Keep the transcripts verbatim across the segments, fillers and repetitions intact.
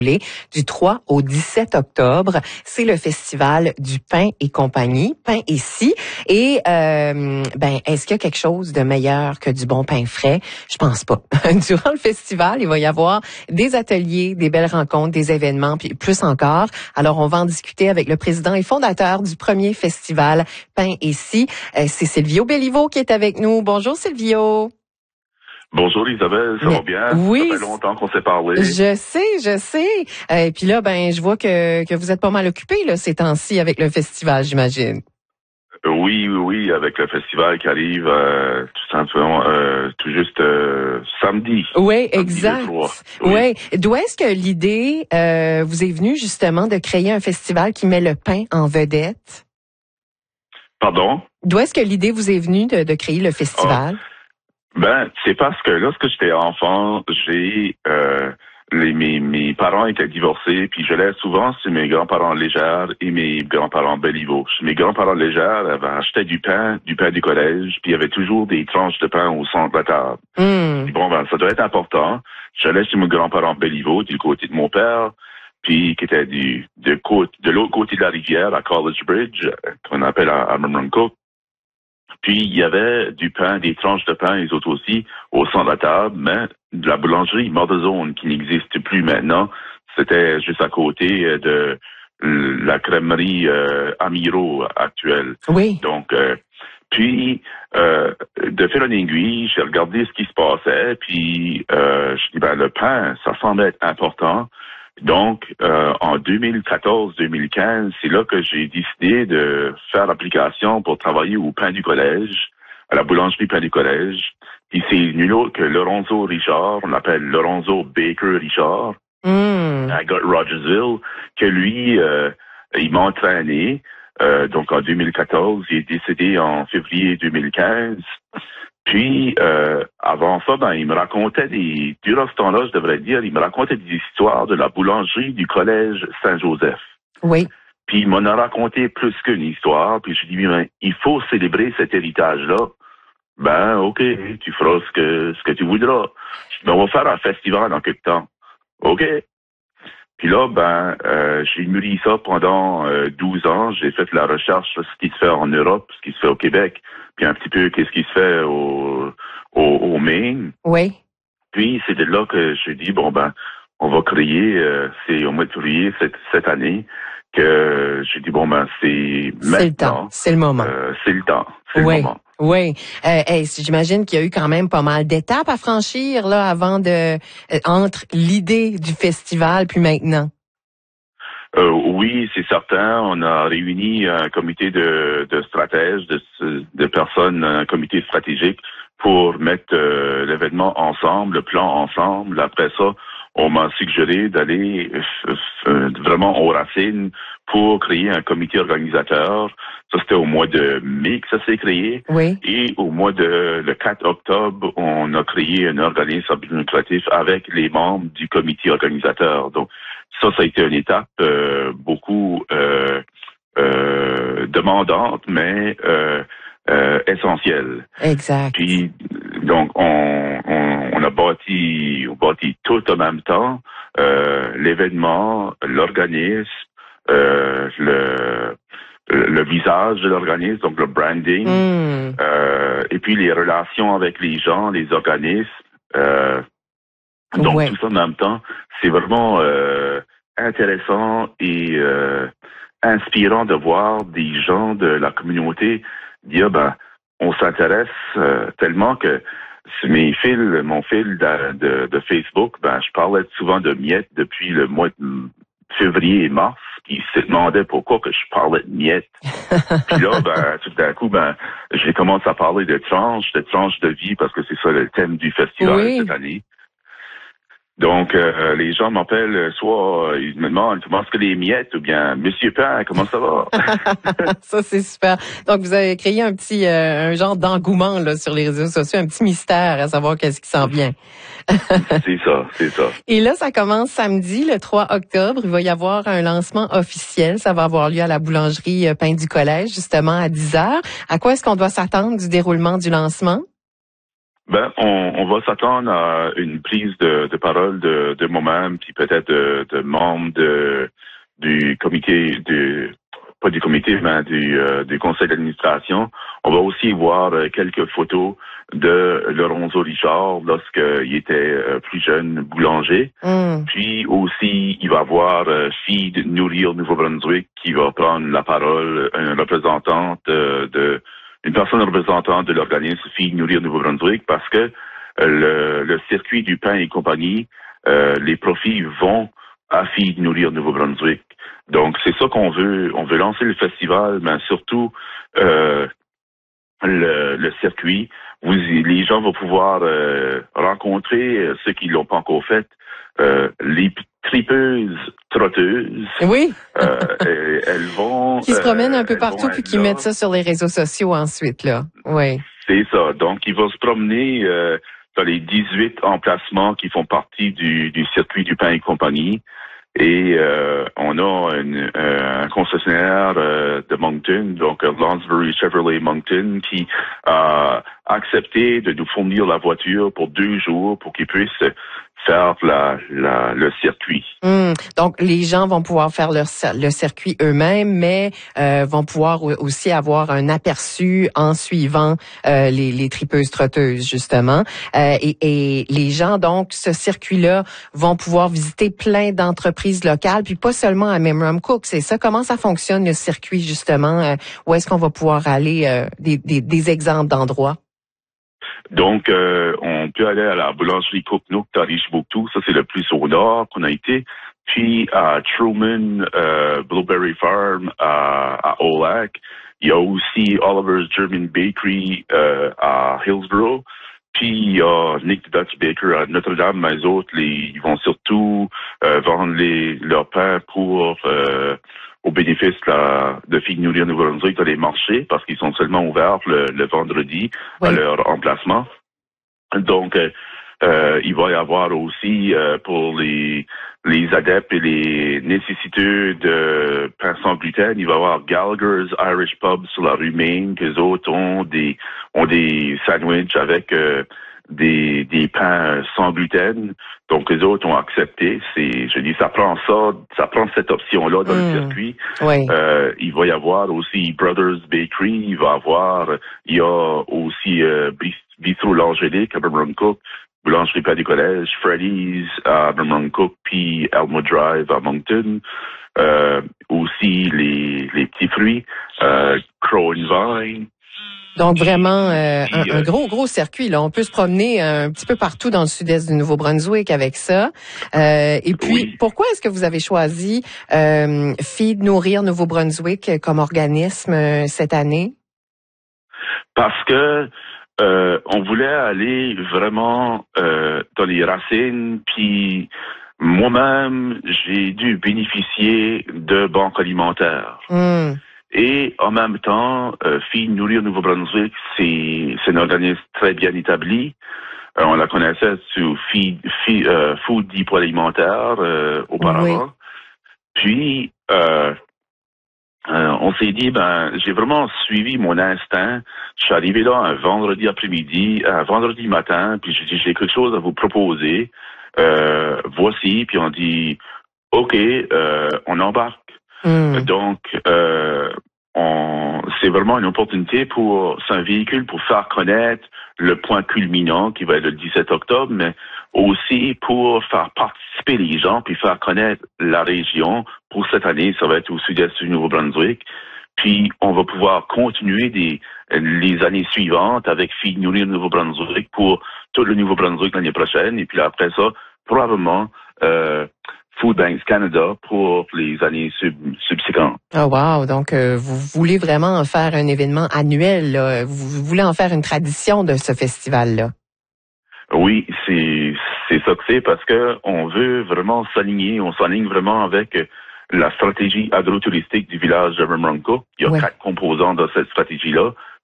Du trois au dix-sept octobre, c'est le festival du pain et compagnie, pain et scie. Et euh, ben, est-ce qu'il y a quelque chose de meilleur que du bon pain frais? Je pense pas. Durant le festival, il va y avoir des ateliers, des belles rencontres, des événements, puis plus encore. Alors, on va en discuter avec le président et fondateur du premier festival pain et scie. Euh, c'est Silvio Belliveau qui est avec nous. Bonjour Silvio. Bonjour Isabelle, ça Mais, va bien? Oui. Ça fait longtemps qu'on s'est parlé. Je sais, je sais. Euh, et puis là, ben, je vois que, que vous êtes pas mal occupé là, ces temps-ci avec le festival, j'imagine. Oui, oui, oui, avec le festival qui arrive euh, tout simplement, euh, tout juste euh, samedi. Oui, samedi exact. Oui. Oui. D'où est-ce que l'idée euh, vous est venue justement de créer un festival qui met le pain en vedette? Pardon? D'où est-ce que l'idée vous est venue de, de créer le festival? Oh. Ben, c'est parce que lorsque j'étais enfant, j'ai euh, les, mes, mes parents étaient divorcés, puis je l'ai souvent sur mes grands-parents Légère et mes grands-parents Belliveau. Mes grands-parents Légère avaient acheté du pain, du pain du collège, puis il y avait toujours des tranches de pain au centre de la table. Mm. Bon, ben, ça doit être important. Je l'ai chez mon grand-parent Belliveau, du côté de mon père, puis qui était du de, côte, de l'autre côté de la rivière, à College Bridge, qu'on appelle à, à Murmuruncook. Puis, il y avait du pain, des tranches de pain, les autres aussi, au centre de la table, mais de la boulangerie Mordezone, qui n'existe plus maintenant, c'était juste à côté de la crèmerie euh, Amiro actuelle. Oui. Donc, euh, puis, euh, de fil en aiguille, j'ai regardé ce qui se passait, puis euh, je dis, ben, le pain, ça semble être important. Donc, euh, en deux mille quatorze deux mille quinze, c'est là que j'ai décidé de faire l'application pour travailler au pain du collège, à la boulangerie pain du collège. Puis c'est nul autre que Lorenzo Richard, on l'appelle Lorenzo Baker Richard, Mm. à Rogersville, que lui, euh, il m'a entraîné. Euh, donc en deux mille quatorze, il est décédé en février deux mille quinze. Puis, euh, avant ça, ben, il me racontait des, durant ce temps-là, je devrais dire, il me racontait des histoires de la boulangerie du collège Saint-Joseph. Oui. Puis, il m'en a raconté plus qu'une histoire. Puis, je lui ai dit, ben, il faut célébrer cet héritage-là. Ben, OK, tu feras ce que, ce que tu voudras. Ben, on va faire un festival dans quelque temps. OK. Puis là, ben, euh, j'ai mûri ça pendant euh, douze ans. J'ai fait la recherche sur ce qui se fait en Europe, ce qui se fait au Québec, puis un petit peu qu'est-ce qui se fait au, au, au Maine. Oui. Puis c'est de là que j'ai dit, bon, ben, on va créer, euh, c'est au mois de février cette, cette année, que j'ai dit, bon, ben, c'est maintenant. C'est le temps, c'est le moment. Euh, c'est le temps, c'est oui. le moment. Oui, euh, hey, j'imagine qu'il y a eu quand même pas mal d'étapes à franchir là avant de euh, entre l'idée du festival puis maintenant. Euh, oui, c'est certain. On a réuni un comité de, de stratèges, de, de personnes, un comité stratégique pour mettre euh, l'événement ensemble, le plan ensemble. Après ça, on m'a suggéré d'aller euh, vraiment aux racines pour créer un comité organisateur. Ça, c'était au mois de mai que ça s'est créé. Oui. Et au mois de le quatre octobre, on a créé un organisme administratif avec les membres du comité organisateur. Donc, ça, ça a été une étape euh, beaucoup euh, euh, demandante, mais euh, euh, essentielle. Exact. Puis, donc, on, on, on a bâti, on bâti tout en même temps, euh, l'événement, l'organisme, euh, le, le visage de l'organisme, donc le branding, mm. euh, et puis les relations avec les gens, les organismes. Euh, donc, ouais. tout ça en même temps, c'est vraiment euh, intéressant et euh, inspirant de voir des gens de la communauté dire, ben, on s'intéresse euh, tellement que sur mes fils, mon fil de, de, de Facebook, ben, je parlais souvent de miettes depuis le mois de février et mars, puis ils se demandaient pourquoi que je parlais de miettes. Puis là, ben, tout d'un coup, ben, j'ai commencé à parler de tranches, de tranches de vie, parce que c'est ça le thème du festival oui. cette année. Donc, euh, les gens m'appellent, soit ils me demandent comment est-ce que les miettes, ou bien Monsieur Pain, comment ça va? Ça, c'est super. Donc, vous avez créé un petit, euh, un genre d'engouement là sur les réseaux sociaux, un petit mystère à savoir qu'est-ce qui s'en vient. C'est ça, c'est ça. Et là, ça commence samedi, le trois octobre. Il va y avoir un lancement officiel. Ça va avoir lieu à la boulangerie Pain du Collège, justement, à dix heures. À quoi est-ce qu'on doit s'attendre du déroulement du lancement? Ben, on, on va s'attendre à une prise de, de parole de, de moi-même, puis peut-être de, de membres de, du comité, du, pas du comité, mais du, euh, du conseil d'administration. On va aussi voir euh, quelques photos de Lorenzo Richard lorsqu'il était euh, plus jeune boulanger. Mm. Puis aussi, il va y avoir euh, Feed Nourrir Nouveau-Brunswick qui va prendre la parole, une représentante euh, de une personne représentante de l'organisme Feed Nourrir Nouveau-Brunswick, parce que euh, le, le circuit du pain et compagnie, euh, les profits vont à Feed Nourrir Nouveau-Brunswick. Donc, c'est ça qu'on veut. On veut lancer le festival, mais surtout euh, le, le circuit. Vous, les gens vont pouvoir euh, rencontrer ceux qui l'ont pas encore fait, euh, les tripeuses trotteuses. Oui. euh, elles, elles vont qui se promènent un peu euh, partout puis qui mettent ça sur les réseaux sociaux ensuite là. Oui. C'est ça. Donc, ils vont se promener euh, dans les dix-huit emplacements qui font partie du, du circuit du pain et compagnie. Et euh, on a une, euh, un concessionnaire euh, de Moncton, donc euh, Lonsbury Chevrolet Moncton, qui a accepté de nous fournir la voiture pour deux jours pour qu'ils puissent faire la, la, le circuit. Mmh. Donc, les gens vont pouvoir faire leur, le circuit eux-mêmes, mais euh, vont pouvoir aussi avoir un aperçu en suivant euh, les, les tripeuses trotteuses, justement. Euh, et, et les gens, donc, ce circuit-là, vont pouvoir visiter plein d'entreprises locales, puis pas seulement à Memram Cook. C'est ça. Comment ça fonctionne, le circuit, justement? Euh, où est-ce qu'on va pouvoir aller? Euh, des, des, des exemples d'endroits? Donc, euh, on peut aller à la boulangerie Cooknook à Richbouctou, ça c'est le plus au nord qu'on a été. Puis à Truman, euh, Blueberry Farm à, à Olac. Il y a aussi Oliver's German Bakery euh, à Hillsborough. Puis il y a Nick the Dutch Baker à Notre-Dame, mais les autres, les, ils vont surtout euh, vendre les, leur pain pour euh, au bénéfice la, de Feed Nourrir Nouveau-Brunswick dans les marchés, parce qu'ils sont seulement ouverts le, le vendredi oui. à leur emplacement. Donc, euh, euh, il va y avoir aussi euh, pour les les adeptes et les nécessiteux de pain sans gluten, il va y avoir Gallagher's Irish Pub sur la rue Main, qu'eux autres ont des ont des sandwichs avec euh, des des pains sans gluten. Donc les autres ont accepté. C'est, je dis, ça prend ça, ça prend cette option-là dans mmh. le circuit. Oui. Euh, il va y avoir aussi Brothers Bakery. Il va y avoir, il y a aussi euh, Bistro L'Angélique à Memram Cook, Boulangerie Pain du Collège, Freddy's à Memram Cook, puis Elmo Drive à Moncton. Euh, aussi les les petits fruits, euh, Crow and Vine. Donc vraiment euh, un, un gros gros circuit là. On peut se promener un petit peu partout dans le sud-est du Nouveau-Brunswick avec ça. Euh, et puis oui. Pourquoi est-ce que vous avez choisi euh, Feed Nourrir Nouveau-Brunswick comme organisme euh, cette année? Parce que euh, on voulait aller vraiment euh, dans les racines. Puis moi-même j'ai dû bénéficier de banques alimentaires. Mm. Et en même temps, euh, Feed Nourrir Nouveau-Brunswick, c'est, c'est un organisme très bien établi. Euh, on la connaissait sous Feed, Feed, euh, Food Depot Alimentaire euh, auparavant. Oui. Puis, euh, euh, on s'est dit, ben, j'ai vraiment suivi mon instinct. Je suis arrivé là un vendredi après-midi, un vendredi matin, puis j'ai dit, j'ai quelque chose à vous proposer. Euh, voici, puis on dit, OK, euh, on embarque. Mm. Donc, euh, on, c'est vraiment une opportunité pour, c'est un véhicule pour faire connaître le point culminant qui va être le dix-sept octobre, mais aussi pour faire participer les gens puis faire connaître la région. Pour cette année, ça va être au sud-est du Nouveau-Brunswick. Puis, on va pouvoir continuer des, les années suivantes avec Feed Nourrir Nouveau-Brunswick pour tout le Nouveau-Brunswick l'année prochaine. Et puis après ça, probablement, euh, Food Banks Canada pour les années sub, subséquentes. Oh wow! Donc, euh, vous voulez vraiment en faire un événement annuel, là. Vous voulez en faire une tradition de ce festival-là. Oui, c'est c'est ça que c'est, parce que on veut vraiment s'aligner, on s'aligne vraiment avec la stratégie agro-touristique du village de Memram Cook. Il y a ouais. quatre composants dans cette stratégie-là.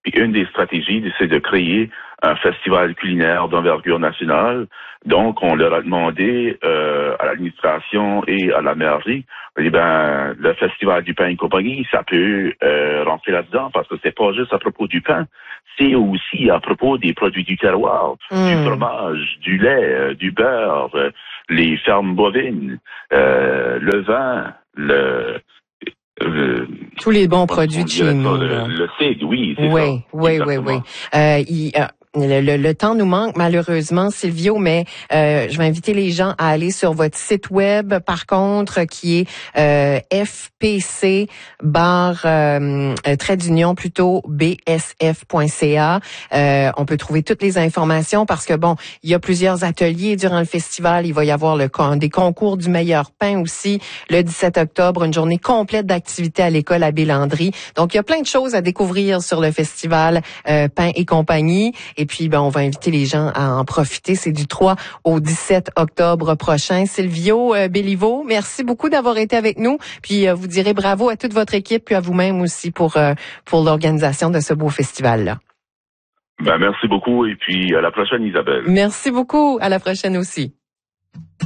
Et une des stratégies, c'est de créer un festival culinaire d'envergure nationale. Donc, on leur a demandé euh, à l'administration et à la mairie, eh ben, le festival du pain et compagnie, ça peut euh, rentrer là-dedans parce que c'est pas juste à propos du pain, c'est aussi à propos des produits du terroir, mmh. du fromage, du lait, euh, du beurre, euh, les fermes bovines, euh, le vin, le Le, tous les bons produits de chez nous. Le, le C I G, oui, c'est oui, ça. Oui, oui, oui, oui. Euh, il, euh, Le, le, le temps nous manque malheureusement, Silvio, mais euh, je vais inviter les gens à aller sur votre site web, par contre, qui est euh, F P C barre euh, trait d'union plutôt B S F point C A. Euh, on peut trouver toutes les informations parce que bon, il y a plusieurs ateliers durant le festival. Il va y avoir le des concours du meilleur pain aussi le dix-sept octobre, une journée complète d'activités à l'école Abbé Landry. Donc il y a plein de choses à découvrir sur le festival euh, Pain et compagnie. Et puis, ben, on va inviter les gens à en profiter. C'est du trois au dix-sept octobre prochain. Silvio euh, Béliveau, merci beaucoup d'avoir été avec nous. Puis, euh, vous direz bravo à toute votre équipe, puis à vous-même aussi pour euh, pour l'organisation de ce beau festival-là. Ben, merci beaucoup et puis à la prochaine, Isabelle. Merci beaucoup. À la prochaine aussi.